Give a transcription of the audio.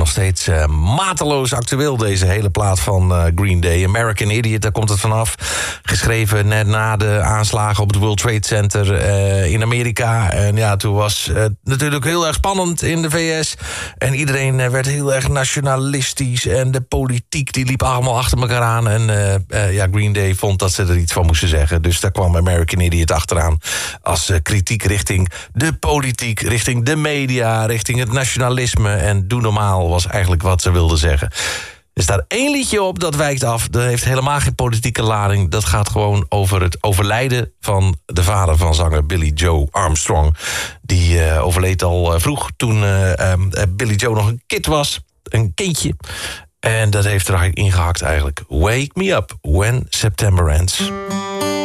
nog steeds mateloos actueel, deze hele plaat van Green Day. American Idiot, daar komt het vanaf. Geschreven net na de aanslagen op het World Trade Center in Amerika. En ja, toen was het natuurlijk heel erg spannend in de VS. En iedereen werd heel erg nationalistisch. En de politiek die liep allemaal achter elkaar aan. En Green Day vond dat ze er iets van moesten zeggen. Dus daar kwam American Idiot achteraan. Als kritiek richting de politiek, richting de media, richting het nationalisme. En doe normaal was eigenlijk wat ze wilden zeggen. Er staat 1 liedje op, dat wijkt af. Dat heeft helemaal geen politieke lading. Dat gaat gewoon over het overlijden van de vader van zanger Billy Joe Armstrong. Die overleed al vroeg toen Billy Joe nog een kind was. Een kindje. En dat heeft er ingehakt eigenlijk. Wake me up when September ends.